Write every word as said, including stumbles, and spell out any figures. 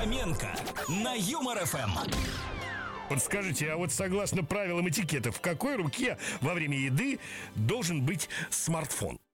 Фоменко на Юмор эф эм. Подскажите, а вот согласно правилам этикета, в какой руке во время еды должен быть смартфон?